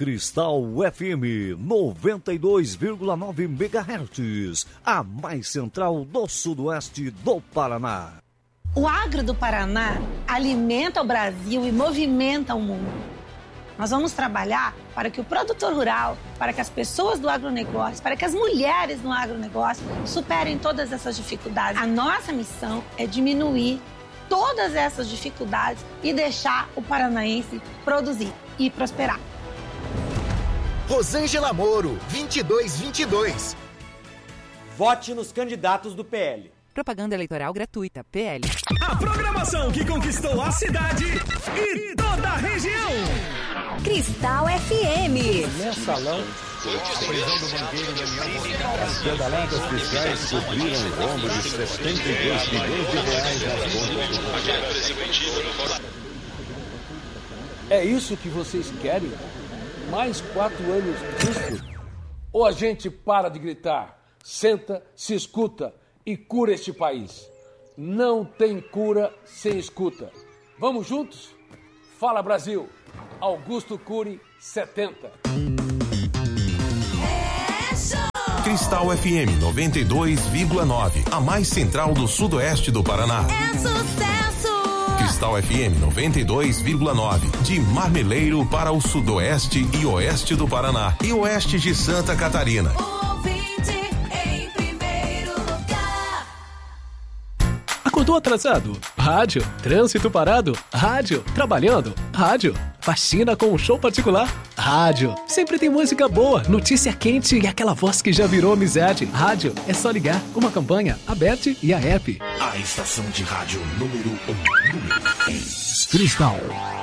Cristal FM 92,9 MHz, a mais central do sudoeste do Paraná. O agro do Paraná alimenta o Brasil e movimenta o mundo. Nós vamos trabalhar para que o produtor rural, para que as pessoas do agronegócio, para que as mulheres no agronegócio superem todas essas dificuldades. A nossa missão é diminuir todas essas dificuldades e deixar o paranaense produzir e prosperar. Rosângela Moro, 2222. Vote nos candidatos do PL. Propaganda eleitoral gratuita, PL. A programação que conquistou a cidade e toda a região. Cristal FM. Mensalão. A prisão do banqueiro Daniel. As pedaladas fiscais cobriram o rombo de 72 bilhões de reais nas contas. É isso que vocês querem? Mais 4 anos disso? Ou a gente para de gritar, senta, se escuta e cura este país? Não tem cura sem escuta. Vamos juntos? Fala Brasil! Augusto Cury, 70. Cristal FM 92,9, a mais central do sudoeste do Paraná. É sucesso! Cristal FM 92,9, de Marmeleiro para o sudoeste e oeste do Paraná e oeste de Santa Catarina. Acordou atrasado? Rádio. Trânsito parado? Rádio. Trabalhando? Rádio. Faxina com um show particular? Rádio. Sempre tem música boa, notícia quente e aquela voz que já virou amizade. Rádio. É só ligar. Uma campanha, a Bet e a App. A estação de rádio número 1. Cristal.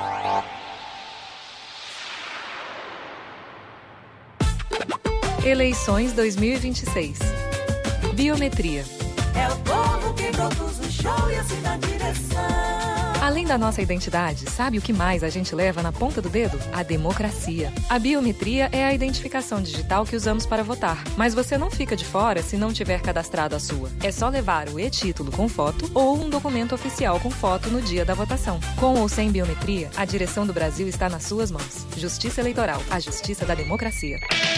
Eleições 2026. Biometria. É o povo que produz o show e assim dá direção. Além da nossa identidade, sabe o que mais a gente leva na ponta do dedo? A democracia. A biometria é a identificação digital que usamos para votar. Mas você não fica de fora se não tiver cadastrado a sua. É só levar o e-título com foto ou um documento oficial com foto no dia da votação. Com ou sem biometria, a direção do Brasil está nas suas mãos. Justiça Eleitoral. A justiça da democracia.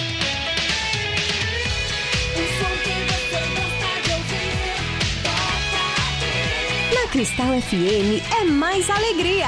Cristal FM é mais alegria.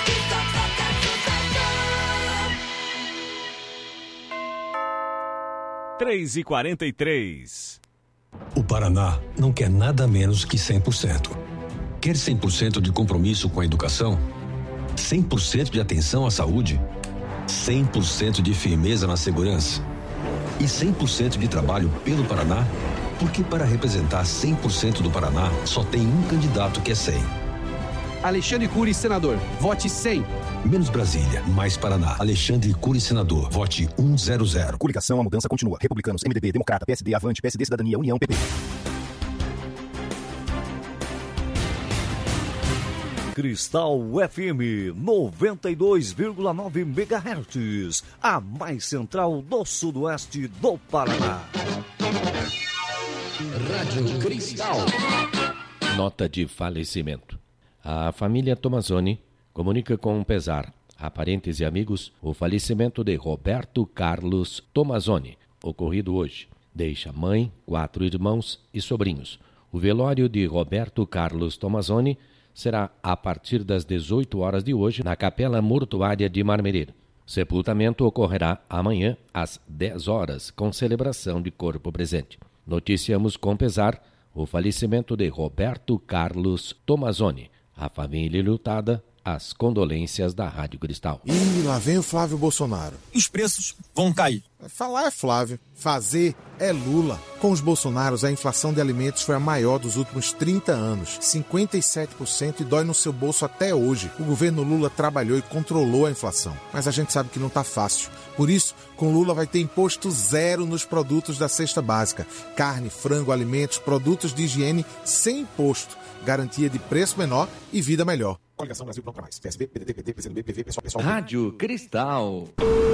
3h43. O Paraná não quer nada menos que 100%. Quer 100% de compromisso com a educação? 100% de atenção à saúde? 100% de firmeza na segurança? E 100% de trabalho pelo Paraná? Porque para representar 100% do Paraná, só tem um candidato que é 100. Alexandre Cury, senador. Vote 100. Menos Brasília, mais Paraná. Alexandre Cury, senador. Vote 100. Coligação, a mudança continua. Republicanos, MDB, Democrata, PSD, Avante, PSD, Cidadania, União, PP. Cristal FM 92,9 MHz, a mais central do sudoeste do Paraná. Rádio Cristal. Nota de falecimento. A família Tomazoni comunica com pesar a parentes e amigos o falecimento de Roberto Carlos Tomazoni, ocorrido hoje. Deixa mãe, 4 irmãos e sobrinhos. O velório de Roberto Carlos Tomazoni será a partir das 18 horas de hoje na Capela Mortuária de Marmeleiro. Sepultamento ocorrerá amanhã às 10 horas, com celebração de corpo presente. Noticiamos com pesar o falecimento de Roberto Carlos Tomazoni. A família lutada, as condolências da Rádio Cristal. E lá vem o Flávio Bolsonaro. Os preços vão cair. Falar é Flávio, fazer é Lula. Com os Bolsonaros, a inflação de alimentos foi a maior dos últimos 30 anos. 57% e dói no seu bolso até hoje. O governo Lula trabalhou e controlou a inflação. Mas a gente sabe que não tá fácil. Por isso, com Lula vai ter imposto zero nos produtos da cesta básica. Carne, frango, alimentos, produtos de higiene sem imposto. Garantia de preço menor e vida melhor. Coligação Brasil Pronto Mais. PSB, PDT, PT, PCdoB, PV, pessoal. Rádio Cristal.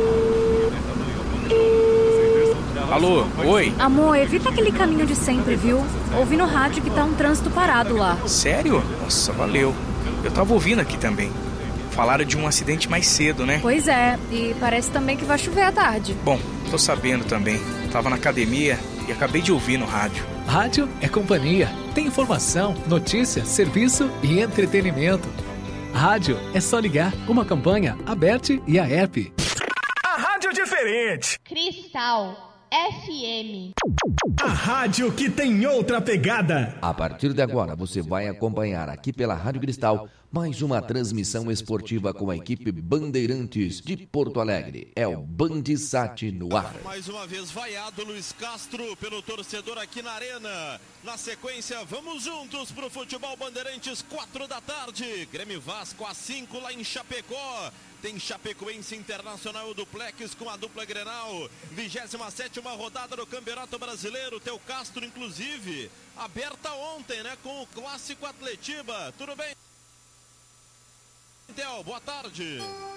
Alô, oi? Amor, evita aquele caminho de sempre, viu? Ouvi no rádio que tá um trânsito parado lá. Sério? Nossa, valeu. Eu tava ouvindo aqui também. Falaram de um acidente mais cedo, né? Pois é, e parece também que vai chover à tarde. Bom, tô sabendo também. Tava na academia e acabei de ouvir no rádio. Rádio é companhia. Tem informação, notícia, serviço e entretenimento. Rádio é só ligar. Uma campanha, a BERT e a app. A rádio diferente. Cristal FM. A rádio que tem outra pegada. A partir de agora você vai acompanhar aqui pela Rádio Cristal mais uma transmissão esportiva com a equipe Bandeirantes de Porto Alegre. É o Bandisat no ar. Mais uma vez vaiado Luiz Castro pelo torcedor aqui na arena. Na sequência, vamos juntos pro futebol Bandeirantes, 4 da tarde. Grêmio Vasco às 5 lá em Chapecó. Tem Chapecoense Internacional do Plex com a dupla Grenal. 27ª rodada do Campeonato Brasileiro. Teu Castro, inclusive, aberta ontem, né? Com o Clássico Atletiba. Tudo bem? Theo, boa tarde.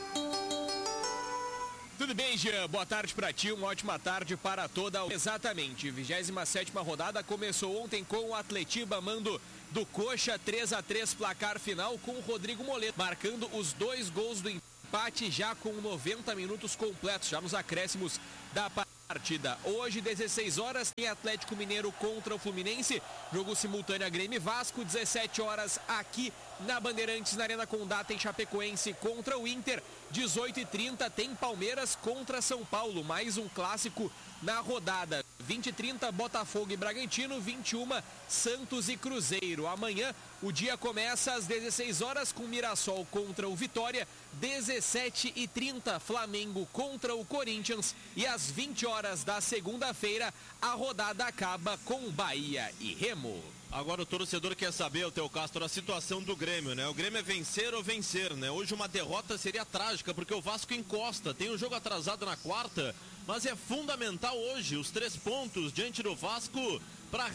Tudo bem, Jean? Boa tarde para ti, uma ótima tarde para toda. Exatamente, 27ª rodada começou ontem com o Atletiba mando do Coxa, 3-3 placar final com o Rodrigo Moledo, marcando os 2 gols do empate já com 90 minutos completos, já nos acréscimos da partida. Hoje, 16 horas, tem Atlético Mineiro contra o Fluminense, jogo simultâneo a Grêmio e Vasco. 17 horas aqui na Bandeirantes, na Arena Condá, tem Chapecoense contra o Inter. 18h30 tem Palmeiras contra São Paulo, mais um clássico na rodada. 20h30 Botafogo e Bragantino, 21 Santos e Cruzeiro. Amanhã o dia começa às 16 horas com Mirassol contra o Vitória, 17h30 Flamengo contra o Corinthians e às 20 horas da segunda-feira a rodada acaba com Bahia e Remo. Agora o torcedor quer saber, o Teu Castro, a situação do Grêmio, né? O Grêmio é vencer ou vencer, né? Hoje uma derrota seria trágica, porque o Vasco encosta, tem um jogo atrasado na quarta, mas é fundamental hoje os 3 pontos diante do Vasco para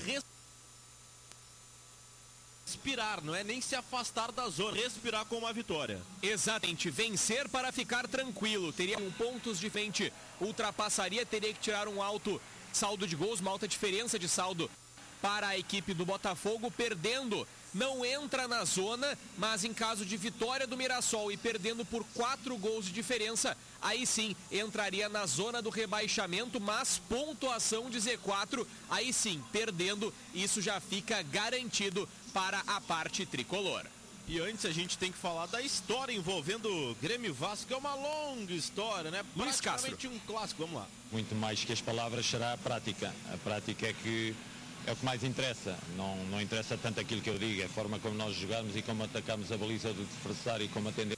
respirar, não é nem se afastar da zona, respirar com uma vitória. Exatamente, vencer para ficar tranquilo, teria pontos de frente, ultrapassaria, teria que tirar um alto saldo de gols, uma alta diferença de saldo para a equipe do Botafogo. Perdendo, não entra na zona, mas em caso de vitória do Mirassol e perdendo por 4 gols de diferença, aí sim entraria na zona do rebaixamento, mas pontuação de Z4, aí sim, perdendo, isso já fica garantido para a parte tricolor. E antes a gente tem que falar da história envolvendo Grêmio e Vasco, que é uma longa história, né? Luiz Castro. Um clássico, vamos lá. Muito mais que as palavras será a prática. A prática é o que mais interessa. Não interessa tanto aquilo que eu digo, é a forma como nós jogamos e como atacamos a baliza do adversário e como atendermos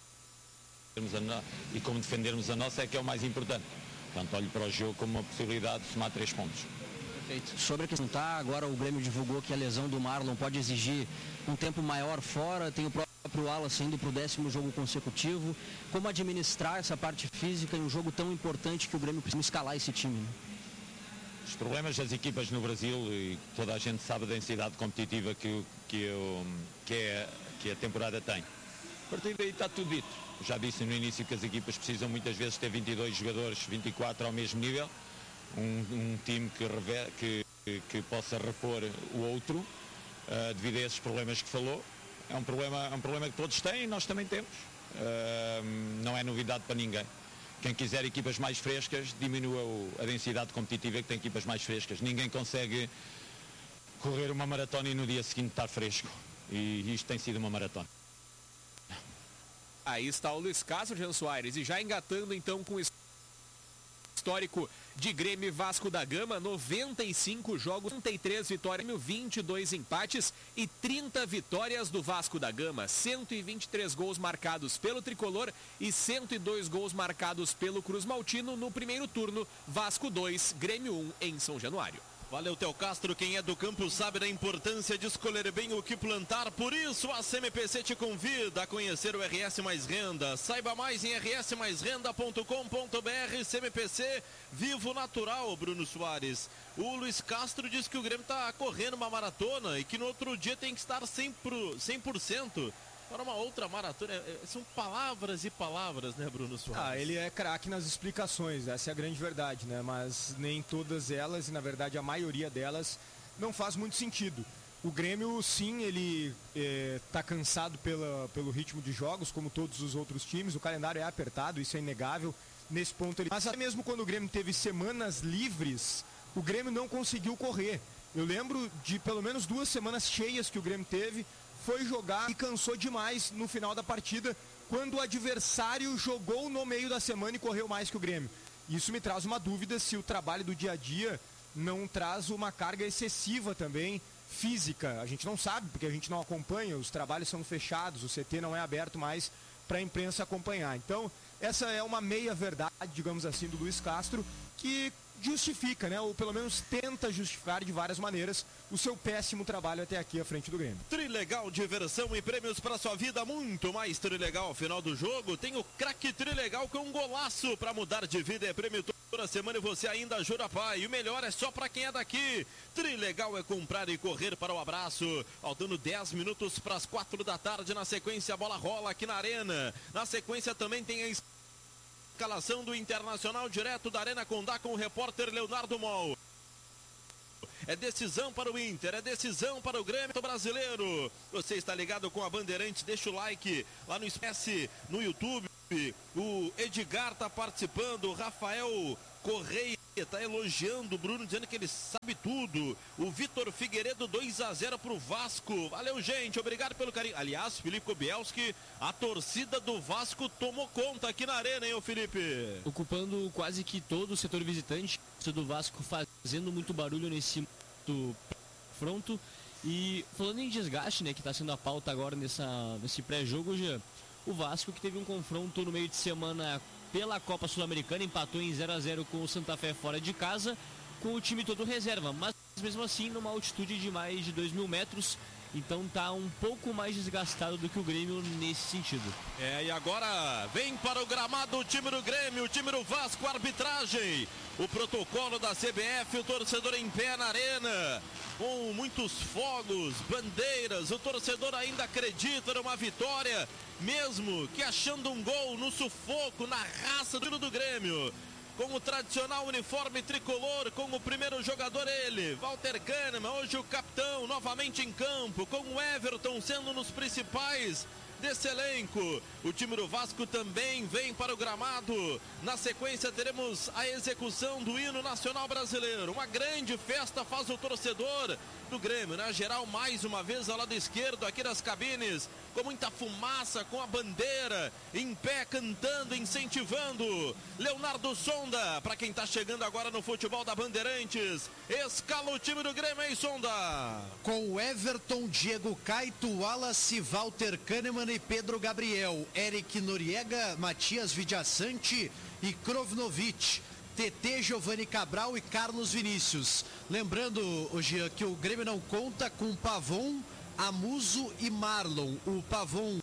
e como defendermos a nossa é que é o mais importante. Portanto, olho para o jogo como uma possibilidade de somar 3 pontos. Perfeito. Sobre a questão, agora o Grêmio divulgou que a lesão do Marlon pode exigir um tempo maior fora, tem o próprio Wallace indo para o 10º jogo consecutivo. Como administrar essa parte física em um jogo tão importante que o Grêmio precisa escalar esse time, né? Os problemas das equipas no Brasil, e toda a gente sabe a densidade competitiva que a temporada tem. A partir daí está tudo dito. Já disse no início que as equipas precisam muitas vezes ter 22 jogadores, 24 ao mesmo nível. Um time que possa repor o outro, devido a esses problemas que falou. É um problema que todos têm e nós também temos. Não é novidade para ninguém. Quem quiser equipas mais frescas, diminua a densidade competitiva, que tem equipas mais frescas. Ninguém consegue correr uma maratona e no dia seguinte estar fresco. E isto tem sido uma maratona. Aí está o Luiz Castro, Jean Soares, e já engatando então com o histórico de Grêmio e Vasco da Gama, 95 jogos, 33 vitórias, 22 empates e 30 vitórias do Vasco da Gama, 123 gols marcados pelo Tricolor e 102 gols marcados pelo Cruz Maltino no primeiro turno, Vasco 2, Grêmio 1 em São Januário. Valeu, Teu Castro. Quem é do campo sabe da importância de escolher bem o que plantar. Por isso, a CMPC te convida a conhecer o RS Mais Renda. Saiba mais em rsmaisrenda.com.br. CMPC, vivo natural, Bruno Soares. O Luiz Castro diz que o Grêmio está correndo uma maratona e que no outro dia tem que estar 100%. Para uma outra maratona, são palavras e palavras, né, Bruno Soares? Ele é craque nas explicações, essa é a grande verdade, né? Mas nem todas elas, e na verdade a maioria delas, não faz muito sentido. O Grêmio, sim, ele está cansado pelo ritmo de jogos, como todos os outros times. O calendário é apertado, isso é inegável. Nesse ponto, mas até mesmo quando o Grêmio teve semanas livres, o Grêmio não conseguiu correr. Eu lembro de pelo menos 2 semanas cheias que o Grêmio teve, foi jogar e cansou demais no final da partida, quando o adversário jogou no meio da semana e correu mais que o Grêmio. Isso me traz uma dúvida se o trabalho do dia a dia não traz uma carga excessiva também física. A gente não sabe, porque a gente não acompanha, os trabalhos são fechados, o CT não é aberto mais para a imprensa acompanhar. Então, essa é uma meia-verdade, digamos assim, do Luiz Castro, que justifica, né, ou pelo menos tenta justificar de várias maneiras o seu péssimo trabalho até aqui à frente do Grêmio. Trilegal, diversão e prêmios para sua vida, muito mais Trilegal. Ao final do jogo tem o craque Trilegal com um golaço para mudar de vida, é prêmio toda semana e você ainda jura pai. E o melhor é só para quem é daqui. Trilegal é comprar e correr para o abraço. Faltando 10 minutos para as 4 da tarde, na sequência a bola rola aqui na Arena. Na sequência também tem a escalação do Internacional direto da Arena Condá com o repórter Leonardo Mol. É decisão para o Inter, é decisão para o Grêmio brasileiro. Você está ligado com a Bandeirantes, deixa o like lá no Espécie, no YouTube. O Edgar está participando, o Rafael Correia está elogiando o Bruno, dizendo que ele sabe tudo. O Vitor Figueiredo 2-0 para o Vasco. Valeu, gente, obrigado pelo carinho. Aliás, Felipe Kobielski, a torcida do Vasco tomou conta aqui na Arena, hein, ô Felipe? Ocupando quase que todo o setor visitante, o do Vasco fazendo muito barulho nesse confronto. E falando em desgaste, né, que está sendo a pauta agora nesse pré-jogo, Jean, o Vasco que teve um confronto no meio de semana pela Copa Sul-Americana, empatou em 0-0 com o Santa Fé fora de casa, com o time todo reserva, mas mesmo assim numa altitude de mais de 2.000 metros, então tá um pouco mais desgastado do que o Grêmio nesse sentido. E agora vem para o gramado o time do Grêmio, o time do Vasco, arbitragem, o protocolo da CBF, o torcedor em pé na arena, com muitos fogos, bandeiras, o torcedor ainda acredita numa vitória, mesmo que achando um gol no sufoco, na raça do Grêmio. Com o tradicional uniforme tricolor, com o primeiro jogador ele, Walter Kahneman, hoje o capitão, novamente em campo, com o Everton sendo um dos principais desse elenco. O time do Vasco também vem para o gramado. Na sequência teremos a execução do hino nacional brasileiro. Uma grande festa faz o torcedor do Grêmio, né? Geral mais uma vez ao lado esquerdo aqui das cabines, com muita fumaça, com a bandeira em pé, cantando, incentivando. Leonardo Sonda, para quem está chegando agora no futebol da Bandeirantes, escala o time do Grêmio aí, Sonda. Com o Everton, Diego Caito, Wallace, Walter Kahneman e Pedro Gabriel, Eric Noriega, Matias Vidiaçante e Krovnovic, TT, Giovanni Cabral e Carlos Vinícius. Lembrando, Jean, que o Grêmio não conta com Pavon, Amuso e Marlon. O Pavon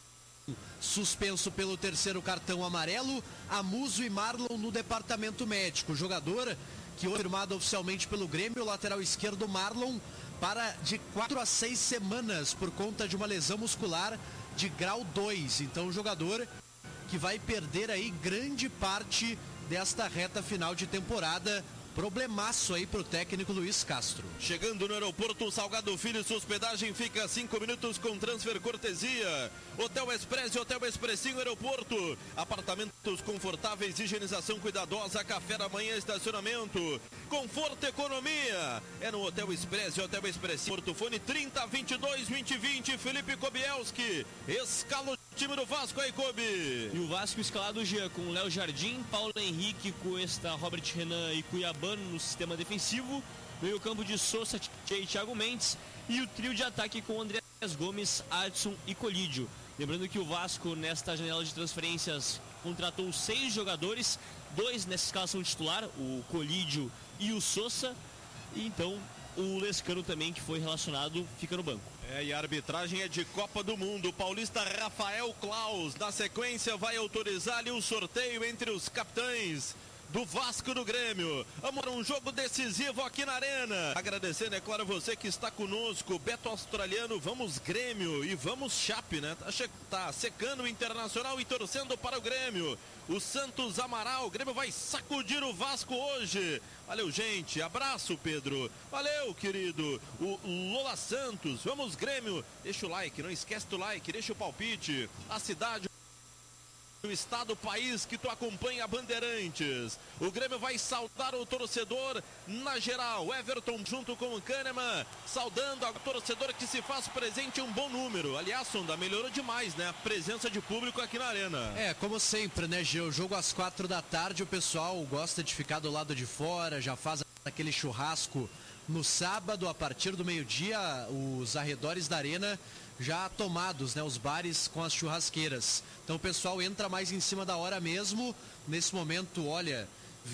suspenso pelo 3º cartão amarelo, Amuso e Marlon no departamento médico. O jogador que foi firmado oficialmente pelo Grêmio, o lateral esquerdo Marlon, para de 4 a 6 semanas por conta de uma lesão muscular de grau 2. Então o jogador que vai perder aí grande parte desta reta final de temporada. Problemaço aí pro técnico Luiz Castro. Chegando no aeroporto Salgado Filho, sua hospedagem fica 5 minutos com transfer cortesia. Hotel Express e Hotel Expressinho Aeroporto. Apartamentos confortáveis, higienização cuidadosa, café da manhã, estacionamento. Conforto e economia. É no Hotel Express e Hotel Expressinho. Portofone 3022-2020. Felipe Kobielski. Escala o time do Vasco aí, Kobe. E o Vasco escalado já com Léo Jardim, Paulo Henrique, Cuesta, Robert Renan e Cuiabano no sistema defensivo. Meio campo de Sousa, e Thiago Mendes. E o trio de ataque com Andreas Gomes, Adson e Colídio. Lembrando que o Vasco, nesta janela de transferências, contratou 6 jogadores, 2 nessa escalação titular, o Colídio e o Sousa. E então o Lescano também, que foi relacionado, fica no banco. E a arbitragem é de Copa do Mundo. O paulista Rafael Claus, na sequência, vai autorizar ali o sorteio entre os capitães do Vasco do Grêmio. Vamos um jogo decisivo aqui na Arena. Agradecendo, é claro, você que está conosco. Beto Australiano, vamos Grêmio e vamos Chape, né? Tá secando o Internacional e torcendo para o Grêmio. O Santos Amaral, o Grêmio vai sacudir o Vasco hoje. Valeu, gente. Abraço, Pedro. Valeu, querido. O Lola Santos, vamos Grêmio. Deixa o like, não esquece do like, deixa o palpite. A cidade, o estado, o país que tu acompanha, Bandeirantes. O Grêmio vai saudar o torcedor na geral. Everton junto com o Kahneman, saudando a torcedor que se faz presente em um bom número. Aliás, Sonda, melhorou demais, né? A presença de público aqui na Arena. Como sempre, né, Gê? O jogo às 4 da tarde, o pessoal gosta de ficar do lado de fora, já faz aquele churrasco no sábado, a partir do meio-dia, os arredores da Arena já tomados, né, os bares com as churrasqueiras. Então o pessoal entra mais em cima da hora mesmo. Nesse momento, olha,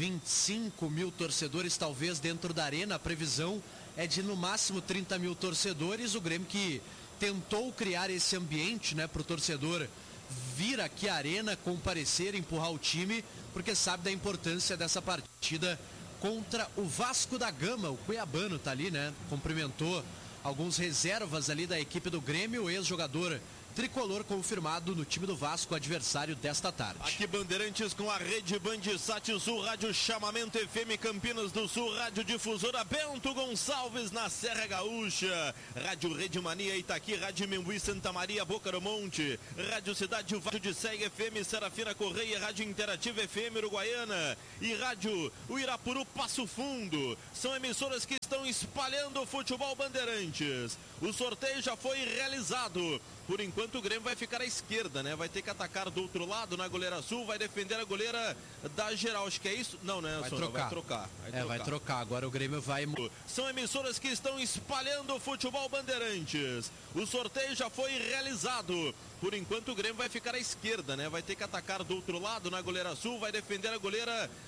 25 mil torcedores talvez dentro da Arena. A previsão é de no máximo 30 mil torcedores. O Grêmio que tentou criar esse ambiente, né, para o torcedor vir aqui à Arena, comparecer, empurrar o time, porque sabe da importância dessa partida contra o Vasco da Gama. O cuiabano tá ali, né? Cumprimentou alguns reservas ali da equipe do Grêmio, o ex-jogador tricolor confirmado no time do Vasco, adversário desta tarde. Aqui Bandeirantes com a rede Bandsat Sul, Rádio Chamamento FM Campinas do Sul, Rádio Difusora Bento Gonçalves na Serra Gaúcha, Rádio Rede Mania Itaqui, Rádio Membuí Santa Maria Boca do Monte, Rádio Cidade Rádio de Segue FM Serafina Correia, Rádio Interativa FM Uruguaiana e Rádio Uirapuru Passo Fundo. São emissoras que estão espalhando o futebol Bandeirantes. O sorteio já foi realizado. Por enquanto o Grêmio vai ficar à esquerda, né? Vai ter que atacar do outro lado na goleira sul, vai defender a goleira da geral. Acho que é isso? Não, né? Vai trocar. Vai trocar. Agora o Grêmio vai... São emissoras que estão espalhando o futebol Bandeirantes. O sorteio já foi realizado. Por enquanto o Grêmio vai ficar à esquerda, né? Vai ter que atacar do outro lado na goleira sul, vai defender a goleira